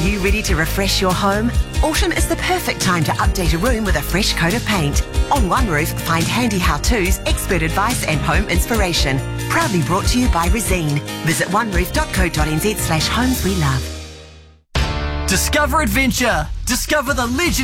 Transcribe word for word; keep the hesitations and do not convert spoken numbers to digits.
you ready to refresh your home? Autumn is the perfect time to update a room with a fresh coat of paint. On One Roof, find handy how-tos, expert advice and home inspiration. Proudly brought to you by Resene. Visit oneroof dot co dot n z slash homes we love. Discover adventure. Discover the legend.